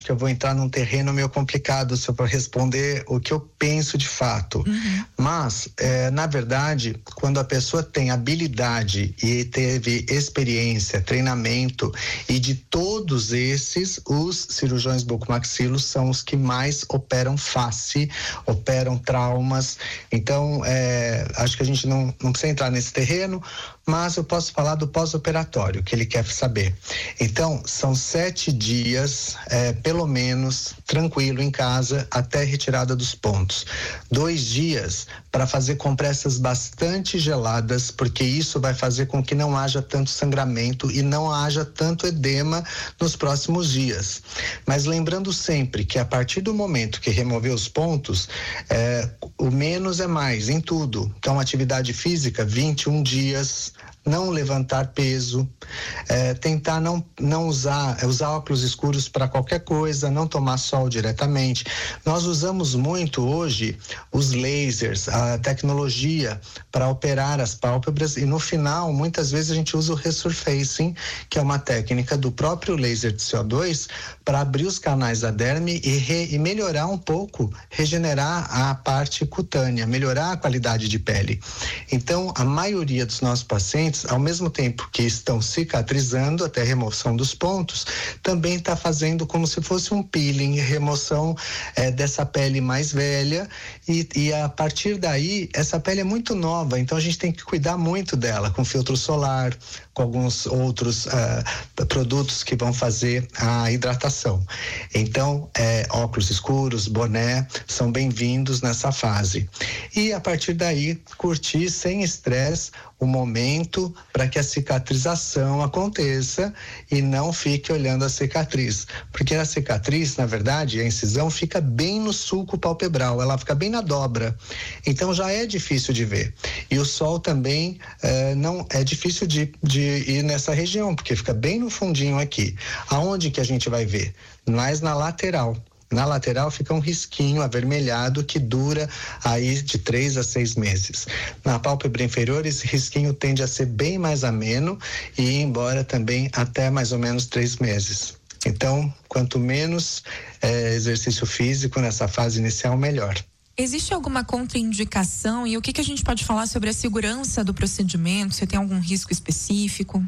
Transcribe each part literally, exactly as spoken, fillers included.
que eu vou entrar num terreno meio complicado se eu for responder o que eu penso de fato. Uhum. Mas, é, na verdade, quando a pessoa tem habilidade e teve experiência, treinamento, e de todos esses, os cirurgiões bucomaxilos são os que mais operam face, operam traumas. Então, é, acho que a gente não, não precisa entrar nesse terreno, mas eu posso falar do pós-operatório, que ele quer saber. Então, são sete dias, é, pelo menos, tranquilo em casa, até retirada dos pontos. Dois dias para fazer compressas bastante geladas, porque isso vai fazer com que não haja tanto sangramento e não haja tanto edema nos próximos dias. Mas lembrando sempre que a partir do momento que remover os pontos, é, o menos é mais em tudo. Então, atividade física, vinte e um dias, não levantar peso, é, tentar não, não usar, usar óculos escuros para qualquer coisa, não tomar sol diretamente. Nós usamos muito hoje os lasers, a tecnologia para operar as pálpebras, e no final, muitas vezes a gente usa o resurfacing, que é uma técnica do próprio laser de C O dois para abrir os canais da derme e, re, e melhorar um pouco, regenerar a parte cutânea, melhorar a qualidade de pele. Então, a maioria dos nossos pacientes, ao mesmo tempo que estão cicatrizando até a remoção dos pontos, também está fazendo como se fosse um peeling, remoção eh, dessa pele mais velha, e, e a partir daí essa pele é muito nova, então a gente tem que cuidar muito dela, com filtro solar, com alguns outros uh, produtos que vão fazer a hidratação. Então, eh, óculos escuros, boné, são bem-vindos nessa fase. E a partir daí, curtir sem estresse o momento para que a cicatrização aconteça e não fique olhando a cicatriz, porque a cicatriz, na verdade, a incisão fica bem no sulco palpebral, ela fica bem na dobra, então já é difícil de ver. E o sol também eh, não é difícil de, de ir nessa região, porque fica bem no fundinho aqui. Aonde que a gente vai ver? Mais na lateral. Na lateral fica um risquinho avermelhado que dura aí de três a seis meses. Na pálpebra inferior, esse risquinho tende a ser bem mais ameno e ir embora também até mais ou menos três meses. Então, quanto menos eh, exercício físico nessa fase inicial, melhor. Existe alguma contraindicação e o que, que a gente pode falar sobre a segurança do procedimento? Você tem algum risco específico?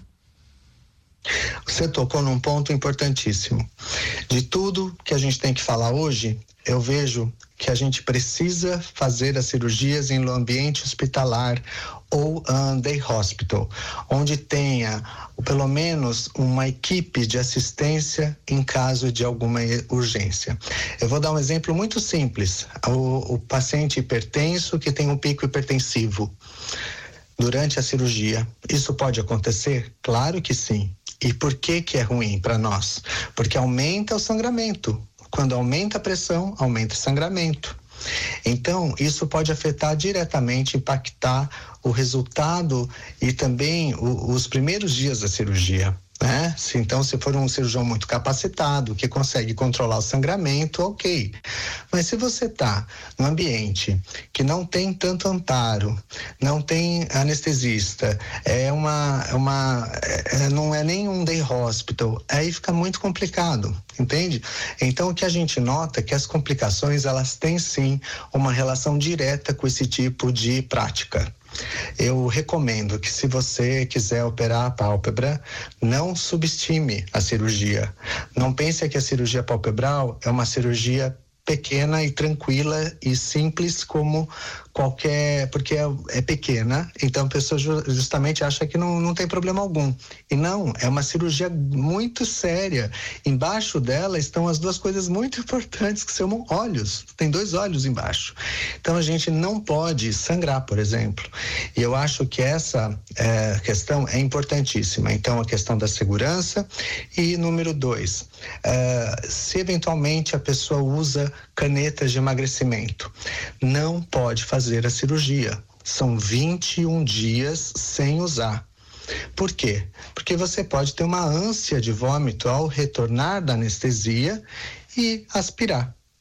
Você tocou num ponto importantíssimo. De tudo que a gente tem que falar hoje, eu vejo que a gente precisa fazer as cirurgias em ambiente hospitalar ou um, day hospital, onde tenha pelo menos uma equipe de assistência em caso de alguma urgência. Eu vou dar um exemplo muito simples. O, o paciente hipertenso que tem um pico hipertensivo durante a cirurgia, isso pode acontecer? Claro que sim. E por que que é ruim para nós? Porque aumenta o sangramento. Quando aumenta a pressão, aumenta o sangramento. Então, isso pode afetar diretamente, impactar o resultado e também o, os primeiros dias da cirurgia. Né? Se, então, se for um cirurgião muito capacitado, que consegue controlar o sangramento, ok. Mas se você está num ambiente que não tem tanto amparo, não tem anestesista, é uma, uma é, não é nem um day hospital, aí fica muito complicado, entende? Então, o que a gente nota é que as complicações, elas têm sim uma relação direta com esse tipo de prática. Eu recomendo que, se você quiser operar a pálpebra, não subestime a cirurgia. Não pense que a cirurgia palpebral é uma cirurgia pequena e tranquila e simples como qualquer, porque é, é pequena, então a pessoa justamente acha que não, não tem problema algum. E não, é uma cirurgia muito séria. Embaixo dela estão as duas coisas muito importantes, que são olhos. Tem dois olhos embaixo. Então a gente não pode sangrar, por exemplo. E eu acho que essa é, questão é importantíssima. Então, a questão da segurança. E número dois, é, se eventualmente a pessoa usa canetas de emagrecimento, não pode fazer a cirurgia. São vinte e um dias sem usar. Por quê? Porque você pode ter uma ânsia de vômito ao retornar da anestesia e aspirar.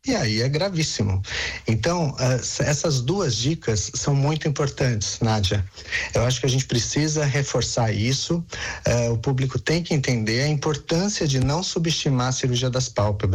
e aí é gravíssimo. Então, essas duas dicas são muito importantes, Nádia. Eu acho que a gente precisa reforçar isso. O público tem que entender a importância de não subestimar a cirurgia das pálpebras.